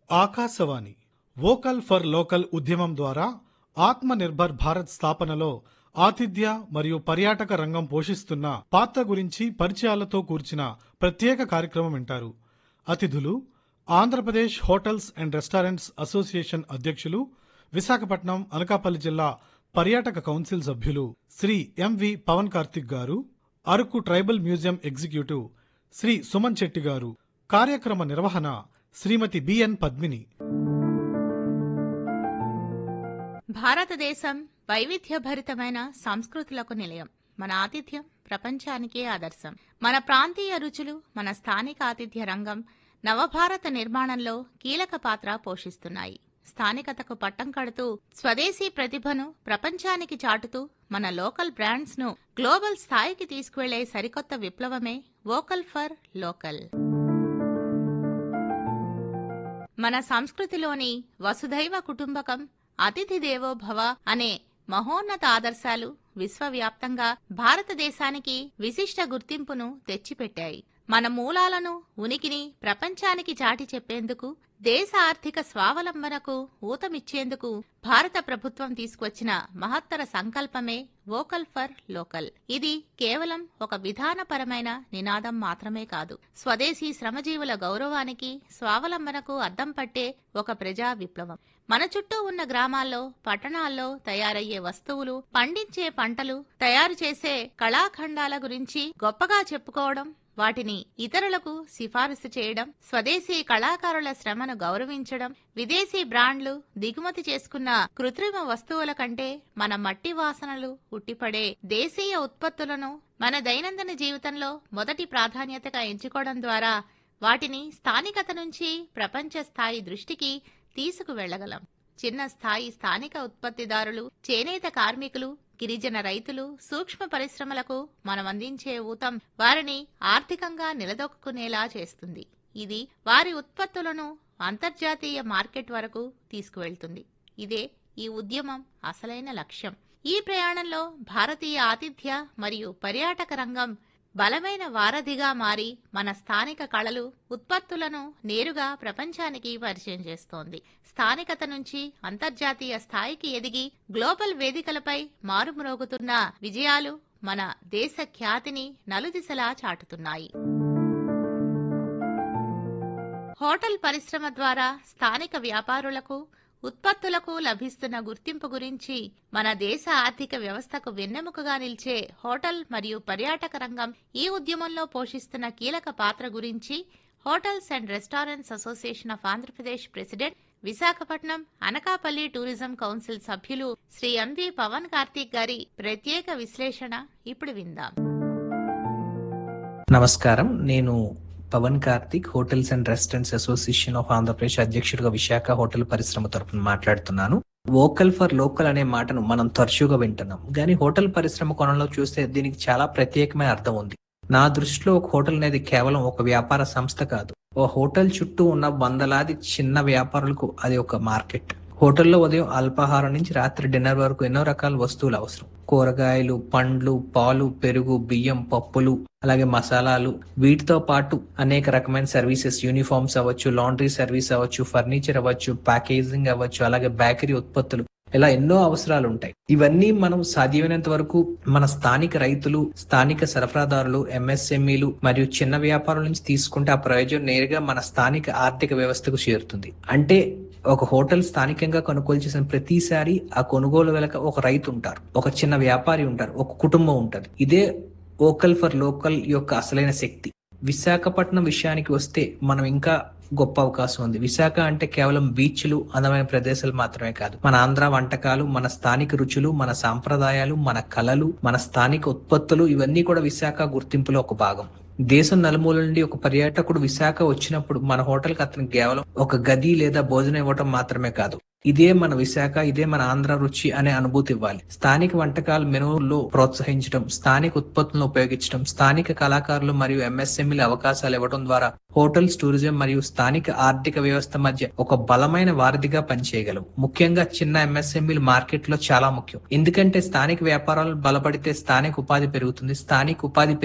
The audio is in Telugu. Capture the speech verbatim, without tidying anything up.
ఆకాశవాణి వోకల్ ఫర్ లోకల్ ఉద్యమం ద్వారా ఆత్మ నిర్భర్ భారత్ స్థాపనలో ఆతిథ్య మరియు పర్యాటక రంగం పోషిస్తున్న పాత్ర గురించి పరిచయాలతో కూర్చిన ప్రత్యేక కార్యక్రమం వింటారు. అతిథులు Andhra Pradesh hotels and restaurants association అధ్యక్షులు, విశాఖపట్నం అనకాపల్లి జిల్లా పర్యాటక కౌన్సిల్ సభ్యులు శ్రీ ఎంవి పవన్ కార్తిక్ గారు, Araku tribal museum executive Shri Suman Chetty గారు. కార్యక్రమ నిర్వహణ శ్రీమతి బిఎన్ పద్మిని. భారతదేశం వైవిధ్యభరితమైన సంస్కృతులకు నిలయం. మన ఆతిథ్యం ప్రపంచానికే ఆదర్శం. మన ప్రాంతీయ రుచులు, మన స్థానిక ఆతిథ్య రంగం నవభారత నిర్మాణంలో కీలక పాత్ర పోషిస్తున్నాయి. స్థానికతకు పట్టం కడుతూ స్వదేశీ ప్రతిభను ప్రపంచానికి చాటుతూ మన లోకల్ బ్రాండ్స్ ను గ్లోబల్ స్థాయికి తీసుకువెళ్లే సరికొత్త విప్లవమే వోకల్ ఫర్ లోకల్. మన సంస్కృతిలోని వసుధైవ కుటుంబకం, అతిథి దేవో భవ అనే మహోన్నత ఆదర్శాలు విశ్వవ్యాప్తంగా భారతదేశానికి విశిష్ట గుర్తింపును తెచ్చిపెట్టాయి. మన మూలాలను, ఉనికిని ప్రపంచానికి చాటి చెప్పేందుకు, దేశ ఆర్థిక స్వావలంబనకు ఊతమిచ్చేందుకు భారత ప్రభుత్వం తీసుకొచ్చిన మహత్తర సంకల్పమే వోకల్ ఫర్ లోకల్. ఇది కేవలం ఒక విధానపరమైన నినాదం మాత్రమే కాదు, స్వదేశీ శ్రమజీవుల గౌరవానికి, స్వావలంబనకు అద్దం పట్టే ఒక ప్రజా విప్లవం. మన చుట్టూ ఉన్న గ్రామాల్లో, పట్టణాల్లో తయారయ్యే వస్తువులు, పండించే పంటలు, తయారు చేసే కళాఖండాల గురించి గొప్పగా చెప్పుకోవడం, వాటిని ఇతరులకు సిఫారసు చేయడం, స్వదేశీ కళాకారుల శ్రమను గౌరవించడం, విదేశీ బ్రాండ్లు, దిగుమతి చేసుకున్న కృత్రిమ వస్తువుల కంటే మన మట్టి వాసనలు ఉట్టిపడే దేశీయ ఉత్పత్తులను మన దైనందిన జీవితంలో మొదటి ప్రాధాన్యతగా ఎంచుకోవడం ద్వారా వాటిని స్థానికత నుంచి ప్రపంచ స్థాయి దృష్టికి తీసుకువెళ్లగలం. చిన్న స్థాయి స్థానిక ఉత్పత్తిదారులు, చేనేత కార్మికులు, గిరిజన రైతులు, సూక్ష్మ పరిశ్రమలకు మనం అందించే ఊతం వారిని ఆర్థికంగా నిలదొక్కునేలా చేస్తుంది. ఇది వారి ఉత్పత్తులను అంతర్జాతీయ మార్కెట్ వరకు తీసుకువెళ్తుంది. ఇదే ఈ ఉద్యమం అసలైన లక్ష్యం. ఈ ప్రయాణంలో భారతీయ ఆతిథ్య మరియు పర్యాటక రంగం బలమైన వారధిగా మారి మన స్థానిక కళలు, ఉత్పత్తులను నేరుగా ప్రపంచానికి పరిచయం చేస్తోంది. స్థానికత నుంచి అంతర్జాతీయ స్థాయికి ఎదిగి గ్లోబల్ వేదికలపై మారుమ్రోగుతున్న విజయాలు మన దేశ ఖ్యాతిని నలుదిశలా చాటుతున్నాయి. హోటల్ పరిశ్రమ ద్వారా స్థానిక వ్యాపారులకు, ఉత్పత్తులకు లభిస్తున్న గుర్తింపు గురించి, మన దేశ ఆర్థిక వ్యవస్థకు వెన్నెముకగా నిలిచే హోటల్ మరియు పర్యాటక రంగం ఈ ఉద్యమంలో పోషిస్తున్న కీలక పాత్ర గురించి hotels and restaurants association of Andhra Pradesh president, Visakhapatnam Anakapalli tourism council సభ్యులు శ్రీ ఎంవి పవన్ కార్తిక్ గారి ప్రత్యేక విశ్లేషణ ఇప్పుడు విందాం. నమస్కారం, నేను Pawan Karthik, hotels and restaurants association of Andhra Pradesh అధ్యక్షుడిగా విశాఖ హోటల్ పరిశ్రమ తరఫున మాట్లాడుతున్నాను. వోకల్ ఫర్ లోకల్ అనే మాటను మనం తరచుగా వింటున్నాం, కానీ హోటల్ పరిశ్రమ కోణంలో చూస్తే దీనికి చాలా ప్రత్యేకమైన అర్థం ఉంది. నా దృష్టిలో ఒక హోటల్ అనేది కేవలం ఒక వ్యాపార సంస్థ కాదు. ఓ హోటల్ చుట్టూ ఉన్న వందలాది చిన్న వ్యాపారులకు అది ఒక మార్కెట్. హోటల్లో ఉదయం అల్పాహారం నుంచి రాత్రి డిన్నర్ వరకు ఎన్నో రకాల వస్తువులు అవసరం. కూరగాయలు, పండ్లు, పాలు, పెరుగు, బియ్యం, పప్పులు, అలాగే మసాలాలు, వీటితో పాటు అనేక రకమైన సర్వీసెస్, యూనిఫామ్స్ అవ్వచ్చు, లాండ్రీ సర్వీస్ అవ్వచ్చు, ఫర్నిచర్ అవ్వచ్చు, ప్యాకేజింగ్ అవ్వచ్చు, అలాగే బేకరీ ఉత్పత్తులు, ఇలా ఎన్నో అవసరాలు ఉంటాయి. ఇవన్నీ మనం సాధ్యమైనంత వరకు మన స్థానిక రైతులు, స్థానిక సరఫరాదారులు, ఎంఎస్ఎంఈలు మరియు చిన్న వ్యాపారుల నుంచి తీసుకుంటే ఆ ప్రయోజనం నేరుగా మన స్థానిక ఆర్థిక వ్యవస్థకు చేరుతుంది. అంటే ఒక హోటల్ స్థానికంగా కొనుగోలు చేసిన ప్రతిసారి ఆ కొనుగోలు వెనక ఒక రైతు ఉంటారు, ఒక చిన్న వ్యాపారి ఉంటారు, ఒక కుటుంబం ఉంటుంది. ఇదే వోకల్ ఫర్ లోకల్ యొక్క అసలైన శక్తి. విశాఖపట్నం విషయానికి వస్తే మనం ఇంకా గొప్ప అవకాశం ఉంది. విశాఖ అంటే కేవలం బీచ్లు, అందమైన ప్రదేశాలు మాత్రమే కాదు. మన ఆంధ్ర వంటకాలు, మన స్థానిక రుచులు, మన సాంప్రదాయాలు, మన కళలు, మన స్థానిక ఉత్పత్తులు, ఇవన్నీ కూడా విశాఖ గుర్తింపులో ఒక భాగం. దేశం నలుమూల నుండి ఒక పర్యాటకుడు విశాఖ వచ్చినప్పుడు మన హోటల్కి అతను కేవలం ఒక గది లేదా భోజనం ఇవ్వటం మాత్రమే కాదు, ఇదే మన విశాఖ, ఇదే మన ఆంధ్ర రుచి అనే అనుభూతి ఇవ్వాలి. స్థానిక వంటకాల మెనూల్లో ప్రోత్సహించడం, స్థానిక ఉత్పత్తులను ఉపయోగించడం, స్థానిక కళాకారులు మరియు ఎంఎస్ఎంఈల అవకాశాలు ఇవ్వడం ద్వారా హోటల్స్, టూరిజం మరియు స్థానిక ఆర్థిక వ్యవస్థ మధ్య ఒక బలమైన వారధిగా పనిచేయగలవు. ముఖ్యంగా చిన్న ఎంఎస్ఎంఈలు మార్కెట్ లో చాలా ముఖ్యం. ఎందుకంటే స్థానిక వ్యాపారాలు బలపడితే స్థానిక ఉపాధి పెరుగుతుంది. స్థానిక ఉపాధి